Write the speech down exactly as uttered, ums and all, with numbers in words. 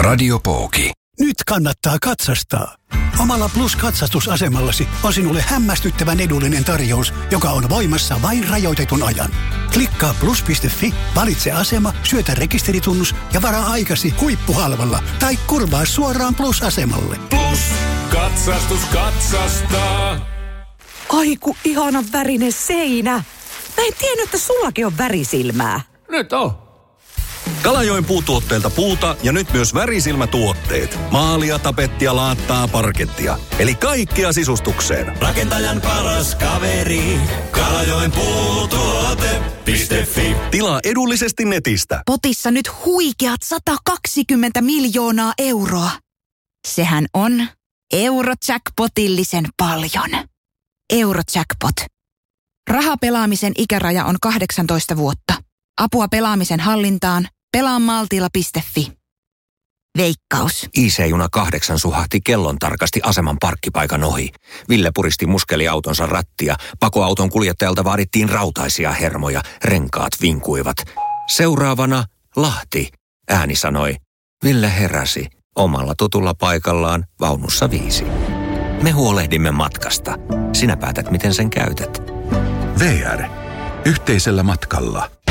Radio Pooki. Nyt kannattaa katsastaa. Omalla Plus-katsastusasemallasi on sinulle hämmästyttävän edullinen tarjous, joka on voimassa vain rajoitetun ajan. Klikkaa plus piste fi, valitse asema, syötä rekisteritunnus ja varaa aikasi huippuhalvalla tai kurvaa suoraan Plus-asemalle. Plus, katsastus katsastaa. Aiku, ihana värinen seinä. Mä en tiennyt, että sullakin on värisilmää. Nyt on. Kalajoen puutuotteelta puuta ja nyt myös värisilmätuotteet. Maalia, tapettia, laattaa, parkettia. Eli kaikkea sisustukseen. Rakentajan paras kaveri. Kalajoen puutuote piste fi. Tilaa edullisesti netistä. Potissa nyt huikeat sata kaksikymmentä miljoonaa euroa. Sehän on Eurojackpotillisen paljon. Eurojackpot. Rahapelaamisen ikäraja on kahdeksantoista vuotta. Apua pelaamisen hallintaan. pelaa maltilla piste fi. Veikkaus. I C-juna kahdeksan suhahti kellon tarkasti aseman parkkipaikan ohi. Ville puristi muskeliautonsa rattia. Pakoauton kuljettajalta vaadittiin rautaisia hermoja. Renkaat vinkuivat. Seuraavana Lahti. Ääni sanoi. Ville heräsi. Omalla tutulla paikallaan vaunussa viisi. Me huolehdimme matkasta. Sinä päätät, miten sen käytät. V R. Yhteisellä matkalla.